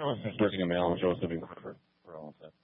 I was just nursing a male and Joseph for all of that.